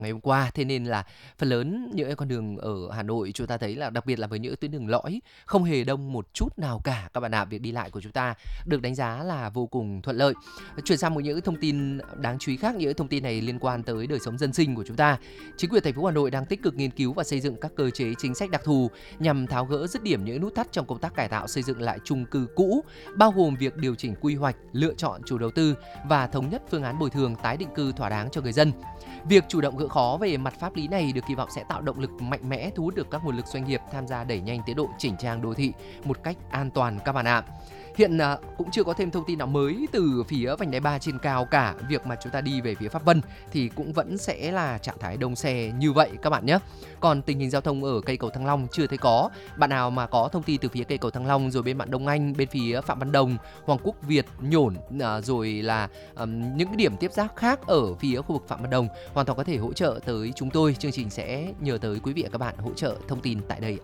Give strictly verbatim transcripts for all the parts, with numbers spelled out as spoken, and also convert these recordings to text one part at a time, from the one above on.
ngày hôm qua. Thế nên là phần lớn những cái con đường ở Hà Nội chúng ta thấy là đặc biệt là với những tuyến đường lõi không hề đông một chút nào cả các bạn ạ. Việc đi lại của chúng ta được đánh giá là vô cùng thuận lợi. Chuyển sang một những thông tin đáng chú ý khác, những thông tin này liên quan tới đời sống dân sinh của chúng ta. Chính quyền thành phố Hà Nội đang tích cực nghiên cứu và xây dựng các cơ chế chính sách đặc thù nhằm tháo gỡ dứt điểm những nút thắt trong công tác cải tạo xây dựng lại chung cư cũ, bao gồm việc điều chỉnh quy hoạch, lựa chọn chủ đầu tư và thống nhất phương án bồi thường tái định cư thỏa đáng cho người dân. Việc chủ động gỡ khó về mặt pháp lý này được kỳ vọng sẽ tạo động lực mạnh mẽ thu hút được các nguồn lực doanh nghiệp tham gia đẩy nhanh tiến độ chỉnh trang đô thị một cách an toàn các bạn ạ. Hiện à, cũng chưa có thêm thông tin nào mới từ phía vành đai ba trên cao cả. Việc mà chúng ta đi về phía Pháp Vân thì cũng vẫn sẽ là trạng thái đông xe như vậy các bạn nhé. Còn tình hình giao thông ở cây cầu Thăng Long chưa thấy có. Bạn nào mà có thông tin từ phía cây cầu Thăng Long, rồi bên bạn Đông Anh, bên phía Phạm Văn Đồng, Hoàng Quốc Việt, Nhổn, à, rồi là um, những cái điểm tiếp giáp khác ở phía khu vực Phạm Văn Đồng, hoàn toàn có thể hỗ trợ tới chúng tôi. Chương trình sẽ nhờ tới quý vị và các bạn hỗ trợ thông tin tại đây.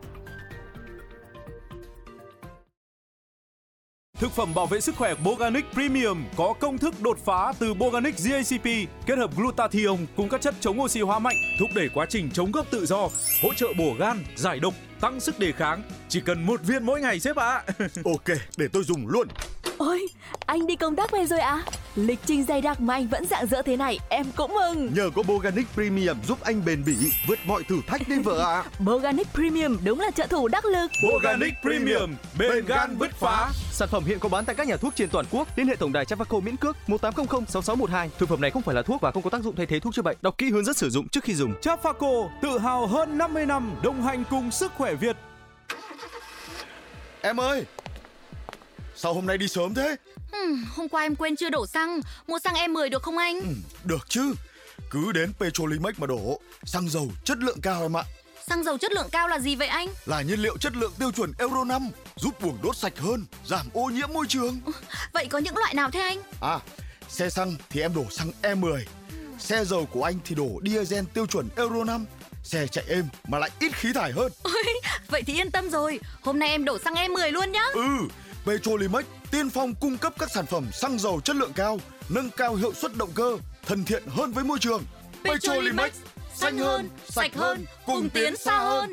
Thực phẩm bảo vệ sức khỏe Boganic Premium có công thức đột phá từ Boganic giê a xê pê kết hợp glutathione cùng các chất chống oxy hóa mạnh, thúc đẩy quá trình chống gốc tự do, hỗ trợ bổ gan, giải độc, tăng sức đề kháng. Chỉ cần một viên mỗi ngày sếp ạ. Ok, để tôi dùng luôn. Ôi, anh đi công tác về rồi à? Lịch trình dày đặc mà anh vẫn rạng rỡ thế này, em cũng mừng. Nhờ có Boganic Premium giúp anh bền bỉ vượt mọi thử thách đấy vợ ạ. Boganic Premium đúng là trợ thủ đắc lực. Boganic Premium, bền gan bứt phá. Sản phẩm hiện có bán tại các nhà thuốc trên toàn quốc. Liên hệ tổng đài Trafaco miễn cước một tám không không sáu sáu một hai. Thực phẩm này không phải là thuốc và không có tác dụng thay thế thuốc chữa bệnh. Đọc kỹ hướng dẫn sử dụng trước khi dùng. Trafaco tự hào hơn năm mươi năm đồng hành cùng sức khỏe Việt. Em ơi, sao hôm nay đi sớm thế? Ừ, hôm qua em quên chưa đổ xăng. Mua xăng E mười được không anh? Ừ, được chứ. Cứ đến Petrolimex mà đổ. Xăng dầu chất lượng cao em ạ. Xăng dầu chất lượng cao là gì vậy anh? Là nhiên liệu chất lượng tiêu chuẩn Euro năm, giúp buồng đốt sạch hơn, giảm ô nhiễm môi trường. Vậy có những loại nào thế anh? À, xe xăng thì em đổ xăng E mười. Xe dầu của anh thì đổ diesel tiêu chuẩn Euro năm. Xe chạy êm mà lại ít khí thải hơn. Ôi, vậy thì yên tâm rồi. Hôm nay em đổ xăng E mười luôn nhá. Ừ, Petrolimex tiên phong cung cấp các sản phẩm xăng dầu chất lượng cao, nâng cao hiệu suất động cơ, thân thiện hơn với môi trường. Petrolimex, xanh hơn, sạch hơn, cùng tiến xa hơn.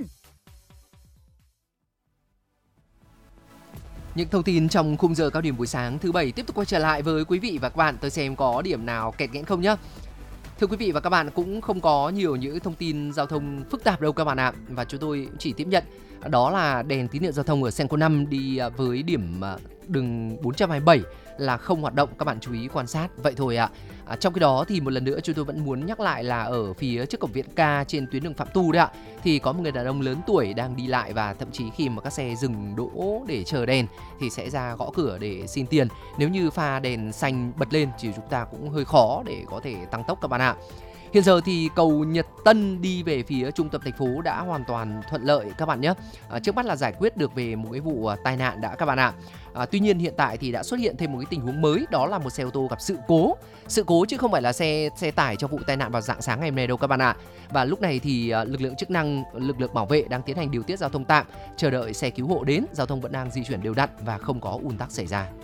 Những thông tin trong khung giờ cao điểm buổi sáng thứ bảy tiếp tục quay trở lại với quý vị và các bạn. Tôi xem có điểm nào kẹt nghẽn không nhé. Thưa quý vị và các bạn, cũng không có nhiều những thông tin giao thông phức tạp đâu các bạn ạ. Và chúng tôi chỉ tiếp nhận đó là đèn tín hiệu giao thông ở Senco năm đi với điểm đường bốn trăm hai mươi bảy là không hoạt động, các bạn chú ý quan sát vậy thôi ạ. À, trong khi đó thì một lần nữa chúng tôi vẫn muốn nhắc lại là ở phía trước cổng Viện Ca trên tuyến đường Phạm Tu đấy ạ, thì có một người đàn ông lớn tuổi đang đi lại, và thậm chí khi mà các xe dừng đỗ để chờ đèn thì sẽ ra gõ cửa để xin tiền. Nếu như pha đèn xanh bật lên thì chúng ta cũng hơi khó để có thể tăng tốc các bạn ạ. Hiện giờ thì cầu Nhật Tân đi về phía trung tâm thành phố đã hoàn toàn thuận lợi các bạn nhé. À, trước mắt là giải quyết được về một cái vụ tai nạn đã các bạn ạ. À, tuy nhiên hiện tại thì đã xuất hiện thêm một cái tình huống mới, đó là một xe ô tô gặp sự cố. Sự cố chứ không phải là xe xe tải trong vụ tai nạn vào rạng sáng ngày hôm nay đâu các bạn ạ. Và lúc này thì uh, lực lượng chức năng, lực lượng bảo vệ đang tiến hành điều tiết giao thông tạm, chờ đợi xe cứu hộ đến. Giao thông vẫn đang di chuyển đều đặn và không có ùn tắc xảy ra.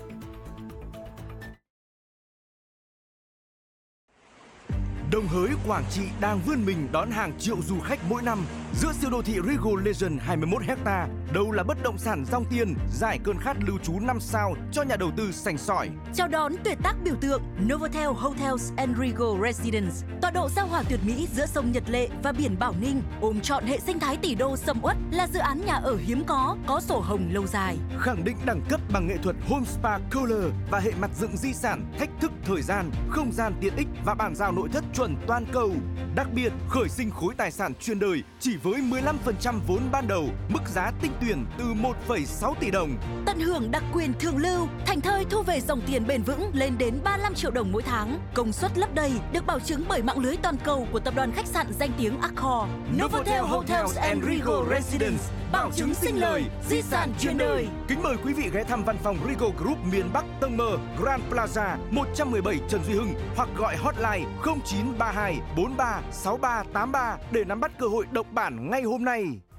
Đồng Hới, Quảng Trị đang vươn mình đón hàng triệu du khách mỗi năm. Giữa siêu đô thị Regal Legend hai mươi mốt héc-ta, đâu là bất động sản dòng tiền, giải cơn khát lưu trú năm sao cho nhà đầu tư sành sỏi. Chào đón tuyệt tác biểu tượng Novotel Hotels and Regal Residence, tọa độ sao hòa tuyệt mỹ giữa sông Nhật Lệ và biển Bảo Ninh, ôm trọn hệ sinh thái tỷ đô sầm uất, là dự án nhà ở hiếm có, có sổ hồng lâu dài. Khẳng định đẳng cấp bằng nghệ thuật Home Spa Color và hệ mặt dựng di sản, thách thức thời gian, không gian tiện ích và bàn giao nội thất chuẩn toàn cầu. Đặc biệt, khởi sinh khối tài sản chuyên đời chỉ với mười lăm phần trăm vốn ban đầu, mức giá tinh tuyển từ một phẩy sáu tỷ đồng. Tận hưởng đặc quyền thường lưu, thành thơi thu về dòng tiền bền vững lên đến ba mươi lăm triệu đồng mỗi tháng. Công suất lấp đầy được bảo chứng bởi mạng lưới toàn cầu của tập đoàn khách sạn danh tiếng Accor. Novotel Hotels and Regal Residence, bảo chứng sinh lời, di sản chuyên đời. Kính mời quý vị ghé thăm văn phòng Regal Group miền Bắc tầng M, Grand Plaza một trăm mười bảy Trần Duy Hưng hoặc gọi hotline không chín ba hai bốn ba sáu ba tám ba để nắm bắt cơ hội độc bản ngay hôm nay.